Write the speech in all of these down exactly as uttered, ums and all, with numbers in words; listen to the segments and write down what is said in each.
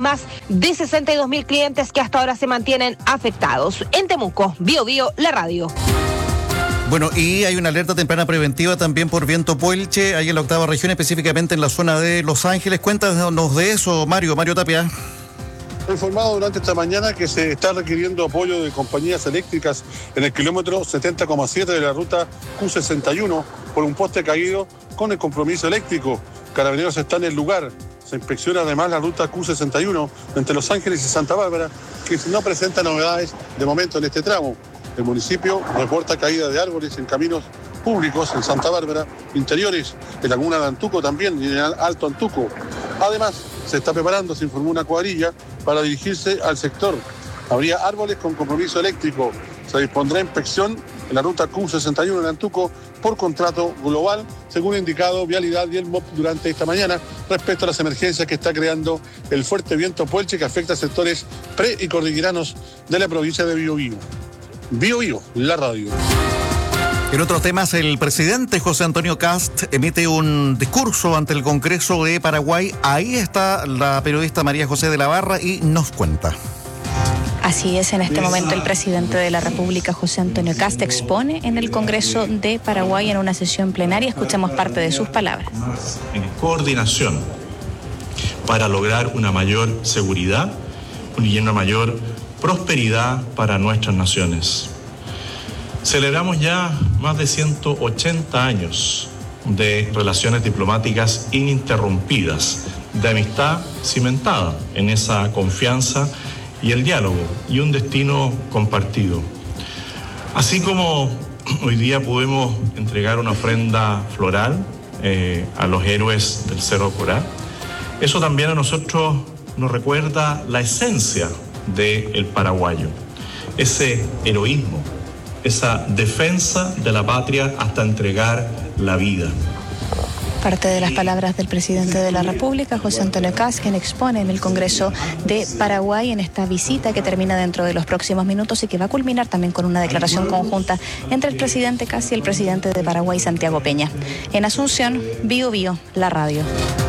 más de sesenta y dos mil clientes que hasta ahora se mantienen afectados. En Temuco, Bio Bio, la radio. Bueno, y hay una alerta temprana preventiva también por viento Puelche, ahí en la octava región, específicamente en la zona de Los Ángeles. Cuéntanos de eso, Mario, Mario Tapia. He informado durante esta mañana que se está requiriendo apoyo de compañías eléctricas en el kilómetro setenta coma siete de la ruta Q sesenta y uno por un poste caído con el compromiso eléctrico. Carabineros está en el lugar. Se inspecciona además la ruta Q sesenta y uno entre Los Ángeles y Santa Bárbara, que no presenta novedades de momento en este tramo. El municipio reporta caída de árboles en caminos públicos en Santa Bárbara, interiores, en Laguna de Antuco también y en Alto Antuco. Además, se está preparando, se informó una cuadrilla para dirigirse al sector. Habría árboles con compromiso eléctrico. Se dispondrá inspección en la ruta Q sesenta y uno en Antuco por contrato global, según ha indicado Vialidad y el M O P durante esta mañana, respecto a las emergencias que está creando el fuerte viento Puelche que afecta a sectores pre- y cordilleranos de la provincia de Biobío. Bio Bio, la radio. En otros temas, el presidente José Antonio Kast emite un discurso ante el Congreso de Paraguay. Ahí está la periodista María José de la Barra y nos cuenta. Así es, en este momento el presidente de la República, José Antonio Kast, expone en el Congreso de Paraguay en una sesión plenaria. Escuchamos parte de sus palabras. En coordinación para lograr una mayor seguridad y una mayor prosperidad para nuestras naciones. Celebramos ya más de ciento ochenta años de relaciones diplomáticas ininterrumpidas, de amistad cimentada en esa confianza y el diálogo y un destino compartido. Así como hoy día podemos entregar una ofrenda floral eh, a los héroes del Cerro Corá, eso también a nosotros nos recuerda la esencia del paraguayo, ese heroísmo, esa defensa de la patria hasta entregar la vida. Parte de las palabras del presidente de la República, José Antonio Kast, quien expone en el Congreso de Paraguay en esta visita que termina dentro de los próximos minutos y que va a culminar también con una declaración conjunta entre el presidente Kast y el presidente de Paraguay, Santiago Peña. En Asunción, Bio Bio, la radio.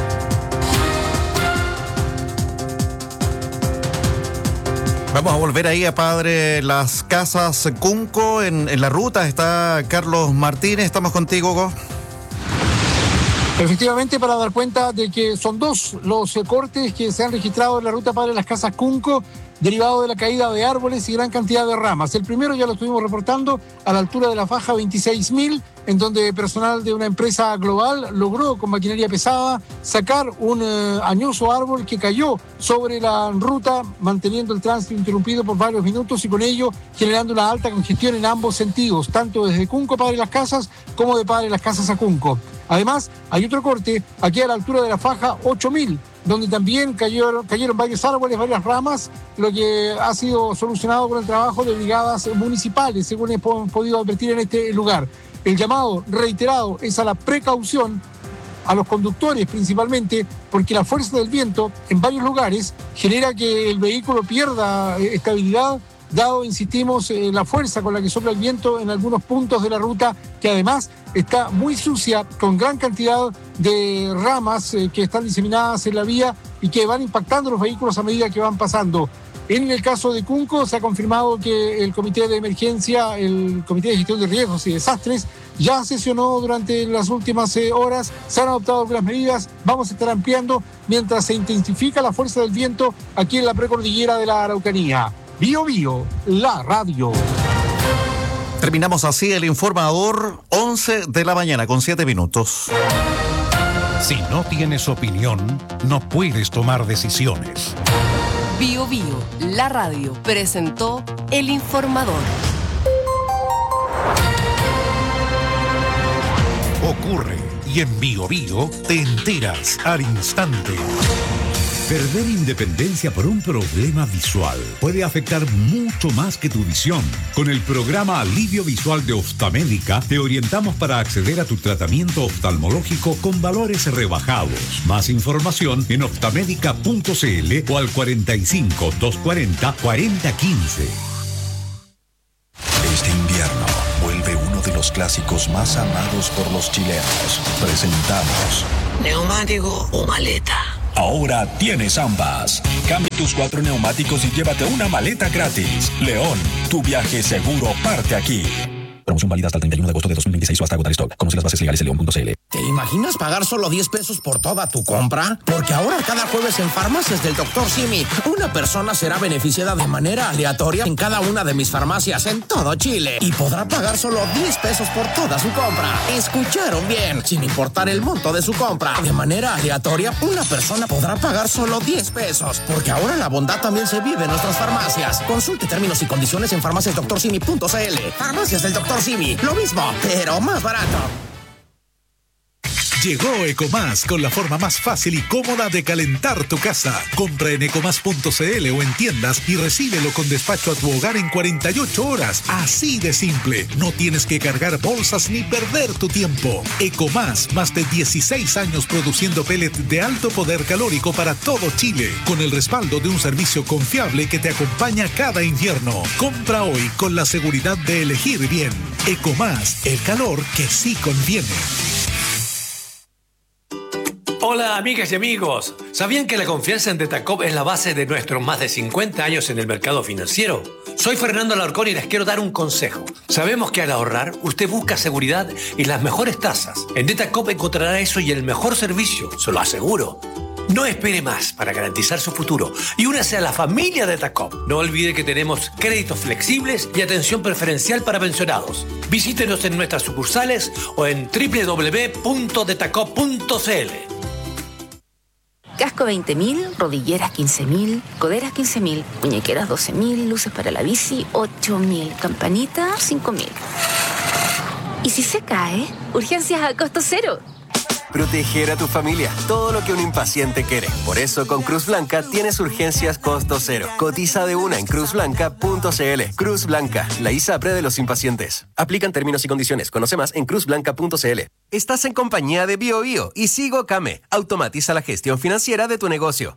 Vamos a volver ahí a Padre Las Casas Cunco. En, en la ruta está Carlos Martínez. Estamos contigo, Go. Efectivamente, para dar cuenta de que son dos los cortes que se han registrado en la ruta Padre Las Casas Cunco, derivado de la caída de árboles y gran cantidad de ramas. El primero ya lo estuvimos reportando a la altura de la faja veintiséis mil, en donde personal de una empresa global logró con maquinaria pesada sacar un eh, añoso árbol que cayó sobre la ruta, manteniendo el tránsito interrumpido por varios minutos y con ello generando una alta congestión en ambos sentidos, tanto desde Cunco Padre Las Casas como de Padre Las Casas a Cunco. Además, hay otro corte aquí a la altura de la faja ocho mil, donde también cayeron, cayeron varios árboles, varias ramas, lo que ha sido solucionado con el trabajo de brigadas municipales, según hemos podido advertir en este lugar. El llamado reiterado es a la precaución, a los conductores principalmente, porque la fuerza del viento en varios lugares genera que el vehículo pierda estabilidad, dado, insistimos, eh, la fuerza con la que sopla el viento en algunos puntos de la ruta, que además está muy sucia, con gran cantidad de ramas eh, que están diseminadas en la vía y que van impactando los vehículos a medida que van pasando. En el caso de Cunco se ha confirmado que el Comité de Emergencia, el Comité de Gestión de Riesgos y Desastres, ya sesionó durante las últimas eh, horas, se han adoptado algunas medidas, vamos a estar ampliando mientras se intensifica la fuerza del viento aquí en la precordillera de la Araucanía. Bio Bio, la radio. Terminamos así el informador, once de la mañana con siete minutos. Si no tienes opinión, no puedes tomar decisiones. Bio Bio, la radio, presentó el informador. Ocurre y en Bio Bio te enteras al instante. Perder independencia por un problema visual puede afectar mucho más que tu visión. Con el programa Alivio Visual de Oftamédica te orientamos para acceder a tu tratamiento oftalmológico con valores rebajados. Más información en oftamédica punto cl o al cuarenta y cinco, doscientos cuarenta, cuarenta quince. Este invierno vuelve uno de los clásicos más amados por los chilenos. Presentamos neumático o maleta. ahora tienes ambas. Cambia tus cuatro neumáticos y llévate una maleta gratis. León, tu viaje seguro parte aquí. Promoción válida hasta el treinta y uno de agosto de dos mil veintiséis o hasta agotar stock. Conoce las bases legales en león punto c l. ¿Te imaginas pagar solo diez pesos por toda tu compra? Porque ahora cada jueves en Farmacias del doctor Simi, una persona será beneficiada de manera aleatoria en cada una de mis farmacias en todo Chile y podrá pagar solo diez pesos por toda su compra. ¿Escucharon bien? Sin importar el monto de su compra. De manera aleatoria, una persona podrá pagar solo diez pesos. Porque ahora la bondad también se vive en nuestras farmacias. Consulte términos y condiciones en farmacias doctor simi punto c l. Farmacias del doctor Simi, lo mismo, pero más barato. Llegó Ecomás con la forma más fácil y cómoda de calentar tu casa. Compra en ecomás punto c l o en tiendas y recíbelo con despacho a tu hogar en cuarenta y ocho horas. Así de simple. No tienes que cargar bolsas ni perder tu tiempo. Ecomás, más de dieciséis años produciendo pellets de alto poder calórico para todo Chile, con el respaldo de un servicio confiable que te acompaña cada invierno. Compra hoy con la seguridad de elegir bien. Ecomás, el calor que sí conviene. Hola amigas y amigos, ¿sabían que la confianza en Detacop es la base de nuestros más de cincuenta años en el mercado financiero? Soy Fernando Alarcón y les quiero dar un consejo. Sabemos que al ahorrar usted busca seguridad y las mejores tasas. En Detacop encontrará eso y el mejor servicio, se lo aseguro. No espere más para garantizar su futuro y únase a la familia Detacop. No olvide que tenemos créditos flexibles y atención preferencial para pensionados. Visítenos en nuestras sucursales o en doble u doble u doble u punto detacop punto c l. Casco veinte mil, rodilleras quince mil, coderas quince mil, muñequeras doce mil, luces para la bici ocho mil, campanita cinco mil. ¿Y si se cae? Urgencias a costo cero. Proteger a tu familia, todo lo que un impaciente quiere. Por eso con Cruz Blanca tienes urgencias costo cero. Cotiza de una en cruz blanca punto c l. Cruz Blanca, la ISAPRE de los impacientes. Aplican términos y condiciones. Conoce más en cruz blanca punto c l. Estás en compañía de BioBio y Sigo Came. Automatiza la gestión financiera de tu negocio.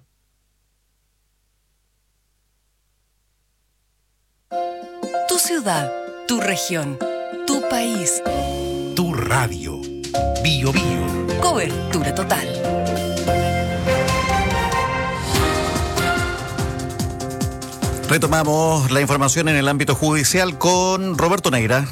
Tu ciudad, tu región, tu país. Tu radio. Bio Bio. Cobertura total. Retomamos la información en el ámbito judicial con Roberto Neira.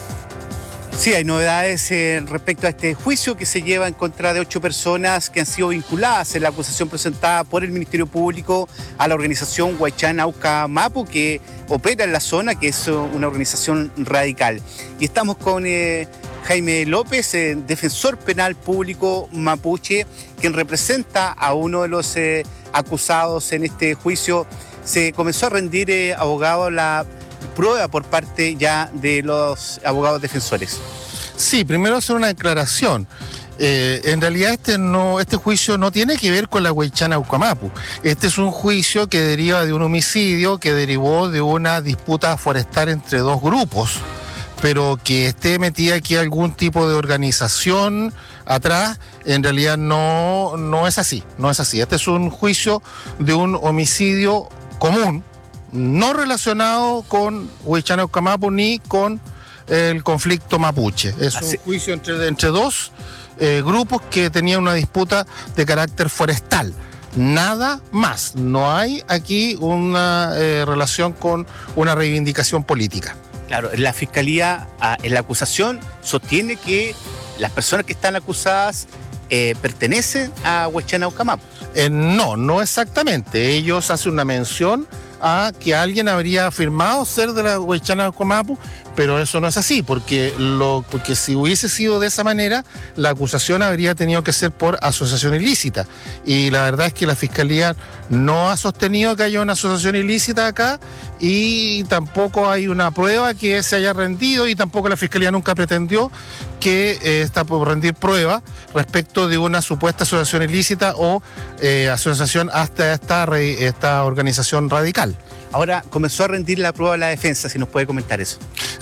Sí, hay novedades eh, respecto a este juicio que se lleva en contra de ocho personas que han sido vinculadas en la acusación presentada por el Ministerio Público a la organización Huaychán Auca Mapu, que opera en la zona, que es una organización radical. Y estamos con eh, Jaime López, eh, defensor penal público mapuche, quien representa a uno de los eh, acusados en este juicio. Se comenzó a rendir eh, abogado la prueba por parte ya de los abogados defensores. Sí, primero hacer una declaración. Eh, en realidad este no, este juicio no tiene que ver con la Huaychán Auca Mapu. Este es un juicio que deriva de un homicidio que derivó de una disputa forestal entre dos grupos, pero que esté metida aquí algún tipo de organización atrás, en realidad no, no es así, no es así. Este es un juicio de un homicidio común, no relacionado con Huaychán Auca Mapu ni con el conflicto mapuche. Es un juicio entre, entre dos eh, grupos que tenían una disputa de carácter forestal. Nada más. No hay aquí una eh, relación con una reivindicación política. Claro, la Fiscalía en la acusación sostiene que las personas que están acusadas eh, pertenecen a Huaychán Auca Mapu. Eh, no, no exactamente. Ellos hacen una mención a que alguien habría afirmado ser de la Huaychán Auca Mapu, pero eso no es así, porque, lo, porque si hubiese sido de esa manera, la acusación habría tenido que ser por asociación ilícita. Y la verdad es que la Fiscalía no ha sostenido que haya una asociación ilícita acá y tampoco hay una prueba que se haya rendido y tampoco la Fiscalía nunca pretendió que eh, está por rendir prueba respecto de una supuesta asociación ilícita o eh, asociación hasta esta, esta organización radical. Ahora comenzó a rendir la prueba de la defensa, si nos puede comentar eso.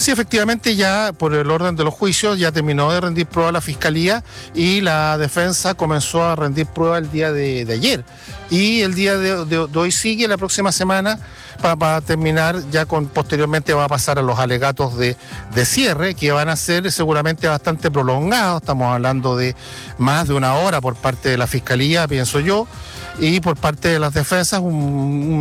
Sí, efectivamente, ya por el orden de los juicios ya terminó de rendir prueba la Fiscalía y la defensa comenzó a rendir prueba el día de, de ayer. Y el día de, de, de hoy sigue, la próxima semana, para, para terminar, ya con posteriormente va a pasar a los alegatos de, de cierre, que van a ser seguramente bastante prolongados. Estamos hablando de más de una hora por parte de la Fiscalía, pienso yo, y por parte de las defensas un